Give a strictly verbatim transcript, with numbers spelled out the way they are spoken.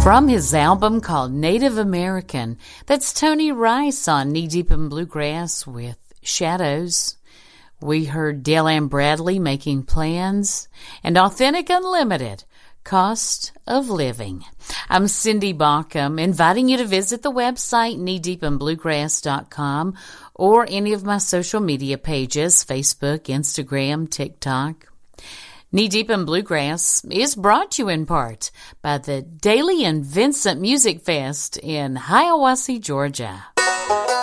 From his album called Native American, that's Tony Rice on Knee Deep in Bluegrass with Shadows. We heard Dale Ann Bradley, Making Plans, and Authentic Unlimited, Cost of Living. I'm Cindy Baucom, inviting you to visit the website knee deep in bluegrass dot com or any of my social media pages, Facebook, Instagram, TikTok. Knee Deep in Bluegrass is brought to you in part by the Daly and Vincent Music Fest in Hiawassee, Georgia.